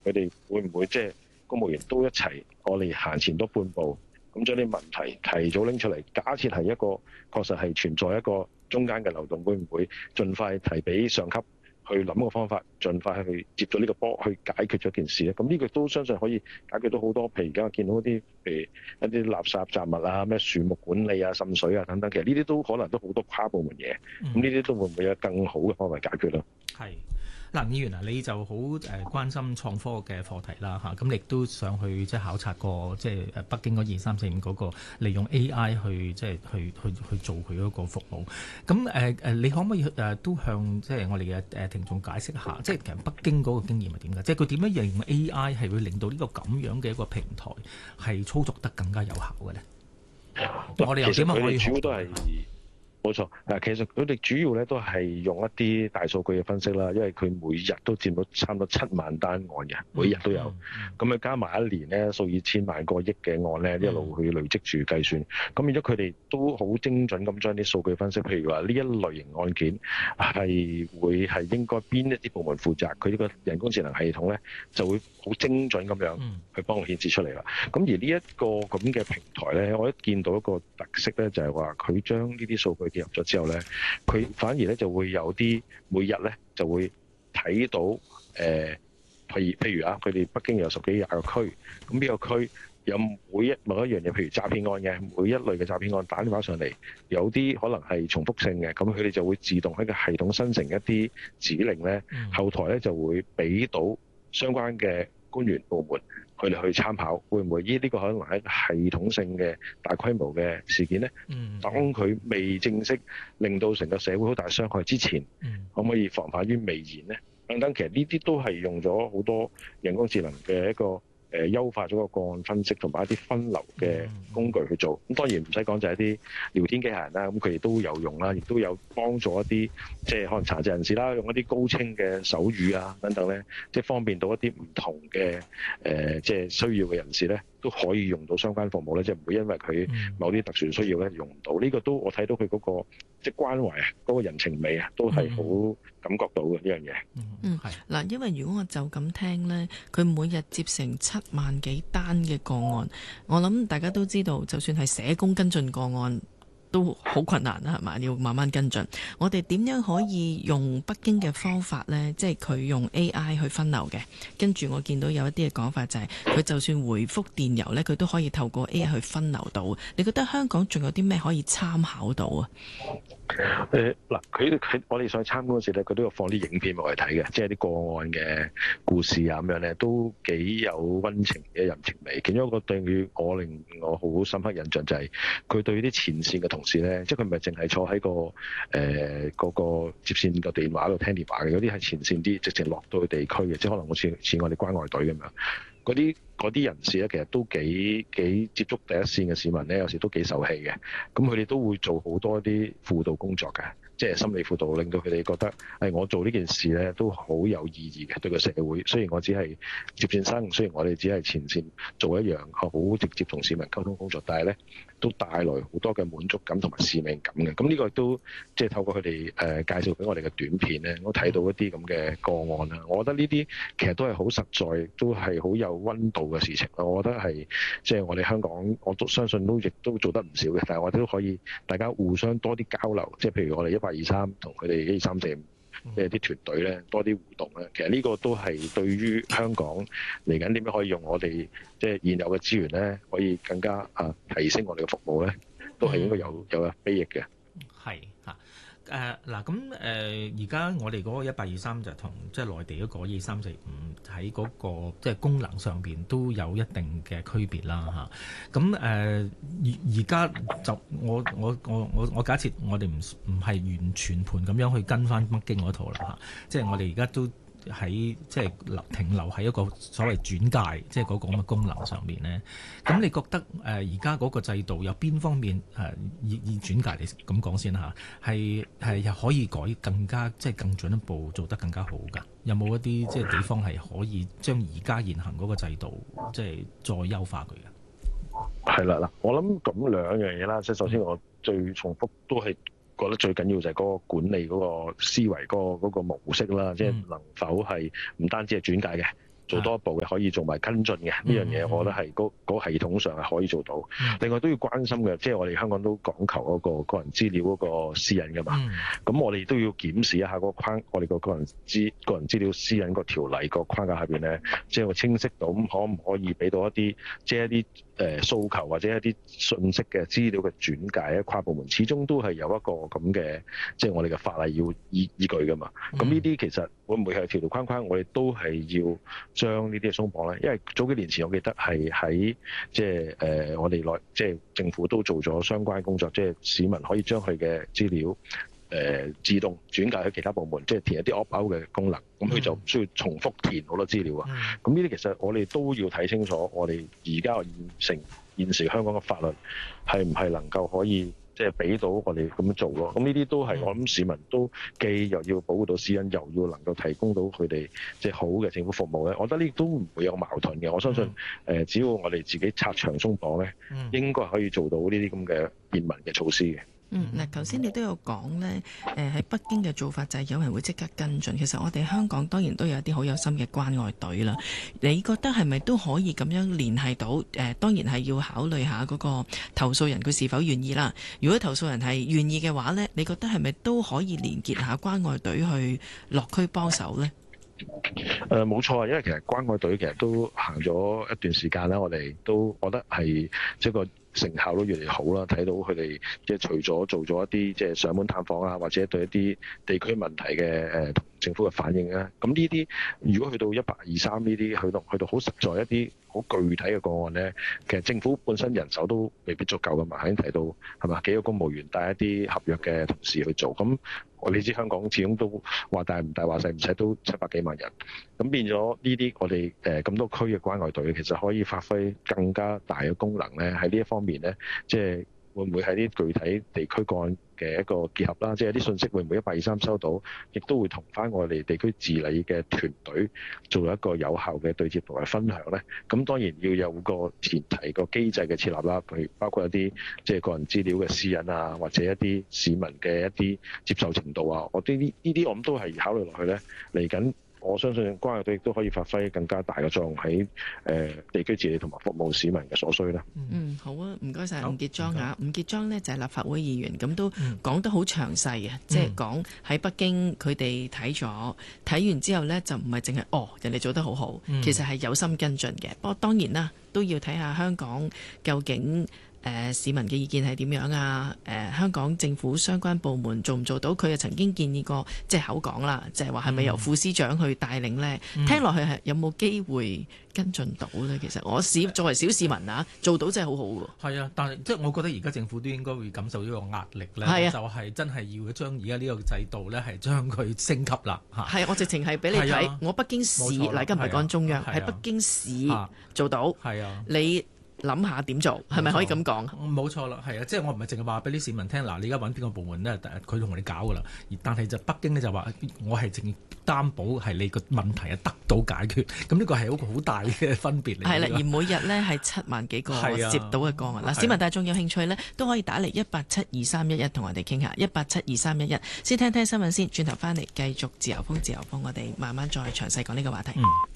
佢哋會唔會即係公務員都一齊我哋行前多半步，咁將啲問題提早拎出嚟？假設係一個確實係存在一個中間嘅漏洞，會唔會盡快提俾上級去諗個方法，盡快去接咗呢個波去解決咗件事咧？咁呢個都相信可以解決到好多。譬如而家見到啲譬如一啲垃圾雜物啊、咩樹木管理啊、滲水啊等等，其實呢啲都可能都好多跨部門嘢。咁呢啲都會唔會有更好嘅方法解決咧？ 係。嗱，議員啊，你就好關心創科嘅課題啦嚇，咁你亦都想去即係考察過即係北京嗰2345嗰個利用 AI 去即係去做佢嗰個服務。咁你可唔可以都向即係我哋嘅聽眾解釋下，即係其實北京嗰個經驗係點㗎？即係佢點樣用 AI 係會令到呢個咁樣嘅一個平台係操作得更加有效嘅咧？我哋又點樣可以學到？ 冇錯，其實佢哋主要咧都係用一啲大數據嘅分析啦，因為佢每日都佔到差唔多7萬單案嘅，每日都有。咁佢加埋一年咧，數以千萬個億嘅案咧，一路去累積住計算。咁變咗佢哋都好精準咁將啲數據分析，譬如話呢一類型案件係會係應該邊一啲部門負責，佢呢個人工智能系統咧就會好精準咁樣去幫我顯示出嚟啦。咁而呢一個咁嘅平台咧，我一見到一個特色咧，就係話佢將呢啲數據結合咗之後咧，佢反而咧就會有啲每日咧就會睇到譬如啊，佢哋北京有10幾20個區，咁呢個區有某一樣嘢，譬如詐騙案嘅每一類嘅詐騙案打電話上嚟，有啲可能係重複性嘅，咁佢哋就會自動喺個系統生成一啲指令咧，後台咧就會俾到相關嘅官員部門佢哋去參考，會唔會呢個可能係一個系統性嘅大規模嘅事件呢？當佢未正式令到成個社會好大傷害之前，可唔可以防範於未然呢？等等，其實呢啲都係用咗好多人工智能嘅一個優化咗個個案分析同埋一啲分流嘅工具去做。咁當然唔使講就係一啲聊天機械人啦，咁佢哋都有用啦，亦都有幫助一啲即係可能殘疾人士啦，用一啲高清嘅手語啊等等咧，即係方便到一啲唔同嘅即係需要嘅人士咧，都可以用到相關服務咧，即係唔會因為佢某啲特殊需要咧用唔到。呢個都我睇到佢嗰個即係關懷啊，嗰個人情味啊，都係好感覺到嘅呢樣嘢。 嗱，因為如果我就咁聽咧，佢每日接成7萬幾單嘅個案，我諗大家都知道，就算係社工跟進個案都好困難啦，係嘛？要慢慢跟進。我哋點樣可以用北京嘅方法呢？即係佢用 AI 去分流嘅。跟住我見到有一啲嘅講法就係，佢就算回覆電郵呢，佢都可以透過 AI 去分流到。你覺得香港仲有啲咩可以參考到啊？ 嗱，我哋上去參觀嗰時咧，佢都有放啲影片俾我哋睇嘅，即係啲個案嘅故事啊咁樣咧，都幾有溫情嘅人情味。其中一個對於令我好深刻印象就係佢對啲前線嘅同事咧，即係佢唔係淨係坐喺嗰個接線個電話度聽電話嘅，有啲係前線啲，直情落到去地區嘅，即係可能好似我哋關愛隊咁樣。嗰啲人士咧，其實都幾接觸第一線嘅市民咧，有時都幾受氣嘅。咁佢哋都會做好多啲輔導工作嘅，即係心理輔導，令到佢哋覺得我做呢件事咧都好有意義嘅，對個社會。雖然我只係接線生，雖然我哋只係前線做一樣好直接同市民溝通工作，但係咧都帶來好多嘅滿足感同埋使命感嘅。咁呢個都即係透過佢哋介紹俾我哋嘅短片咧，我睇到一啲咁嘅個案啦。我覺得呢啲其實都係好實在，都係好有溫度嘅事情咯。我覺得係即係我哋香港，我都相信亦都做得唔少嘅。但係我哋都可以大家互相多啲交流，即係譬如我哋1823同佢哋1345即係啲團隊咧多啲互動咧。其實呢個都係對於香港嚟緊點樣可以用我哋即係現有嘅資源咧，可以更加提升我哋嘅服務咧，都係應該有裨益嘅。 係嚇。嗱咁而家我哋嗰個1823就同即係內地嗰個2345喺嗰個即係功能上邊都有一定嘅區別啦嚇。咁而家就我假設我哋唔係完全盤咁樣去跟翻北京嗰套啦嚇，即係我哋而家都喺即係停留喺一個所謂轉介即係嗰個咁嘅功能上面咧。咁你覺得而家嗰個制度有邊方面以轉介嚟咁講先嚇，係可以改更加即係更進一步做得更加好㗎？有冇一啲即係地方係可以將而家現行嗰個制度即係再優化佢嘅？係啦嗱，我諗咁兩樣嘢啦。即係首先我最重複都係覺得最緊要就係嗰個管理嗰個思維嗰個模式啦，即係能否係唔單止係轉介嘅， 做多一步嘅，可以做埋跟進嘅呢樣嘢，我覺得係嗰系統上係可以做到。另外都要關心嘅，即係我哋香港都講求嗰個個人資料嗰個私隱㗎嘛。咁我哋都要檢視一下嗰個框，我哋個個人資料私隱個條例個框架下邊咧，即係會清晰到咁可唔可以俾到一啲即係一啲訴求或者一啲信息嘅資料嘅轉介咧，跨部門始終都係有一個咁嘅，即係我哋嘅法例要依據㗎嘛。咁呢啲其實會唔會係條條框框，我哋都係要將呢啲鬆綁咧？因為早幾年前我記得係喺即係我哋即係政府都做咗相關工作，即係市民可以將佢嘅資料自動轉介去其他部門，即係填一啲 opt-out 嘅功能，咁佢就唔需要重複填好多資料啊。咁呢啲其實我哋都要睇清楚，我哋而家現時香港嘅法律係唔係能夠可以即係俾到我哋咁樣做咯。咁呢啲都係我諗市民都既又要保護到私隱，又要能夠提供到佢哋即係好嘅政府服務咧。我覺得呢啲都唔會有矛盾嘅。我相信只要我哋自己拆牆鬆綁咧，應該可以做到呢啲咁嘅便民嘅措施嘅。 嗱，頭先你都有講呢，喺北京嘅做法就係有人會即刻跟進。其實我哋香港當然都有一啲好有心嘅關愛隊啦。你覺得係咪都可以咁樣聯繫到？當然係要考慮下嗰個投訴人佢是否願意啦。如果投訴人係願意嘅話呢，你覺得係咪都可以連結下關愛隊去落區幫手呢？ 冇錯啊，因為其實關愛隊其實都行咗一段時間啦，我哋都覺得係即係個成效都越嚟越好啦。睇到佢哋即係除咗做咗一啲即係上門探訪啊，或者對一啲地區問題嘅同政府嘅反應啊，咁呢啲如果去到123呢啲去到好實在一啲好具體嘅個案咧，其實政府本身人手都未必足夠噶嘛。已經提到係嘛，幾個公務員帶一啲合約嘅同事去做，咁我哋知香港始終都話大唔大話細唔細都700幾萬人，咁變咗呢啲我哋咁多區嘅關愛隊其實可以發揮更加大嘅功能咧。喺呢一方面咧，即係會唔會喺啲具體地區個案嘅一個結合啦？即係啲信息會唔會123收到，亦都會同翻我哋地區治理嘅團隊做一個有效嘅對接同埋分享咧？咁當然要有個前提個機制嘅設立啦，譬如包括一啲即係個人資料嘅私隱啊，或者一啲市民嘅一啲接受程度啊，我啲呢啲我諗都係考慮落去咧。嚟緊我相信關愛隊亦都可以發揮更加大嘅作用喺地區治理同埋服務市民嘅所需啦。 好啊，唔該晒伍傑莊啊。伍傑莊呢就係立法會議員，咁都講得好詳細嘅，即係講喺北京佢哋睇完之後呢，就唔係淨係人哋做得好好，其實係有心跟進嘅。不過當然啦，都要睇下香港究竟市民嘅意見係點樣啊？香港政府相關部門做唔做到？佢又曾經建議過，即係口講啦，就係話係咪由副司長去帶領呢？聽落去係有冇機會跟進到呢？其實我作為小市民啊，做到真係好好喎。 係啊，但係即係我覺得而家政府都應該會感受呢個壓力呢，就係真係要將而家呢個制度呢，係將佢升級啦嚇。係我直情係俾你睇，我北京市嗱，而家唔係講中央，喺北京市做到。係啊，你諗下點做，係咪可以咁講？ 冇錯啦，係啊，即係我唔係淨係話俾啲市民聽，嗱，你而家揾邊個部門咧，佢同你搞噶啦。但係就北京咧就話，我係淨擔保係你個問題係得到解決。咁呢個係一個好大嘅分別嚟。係啦，而每日呢係7萬幾個接到嘅個案。嗱，市民大眾有興趣呢，都可以打嚟1872311同我哋傾下，1872311。先聽聽新聞先，轉頭翻嚟繼續自由風，我哋慢慢再詳細講呢個話題。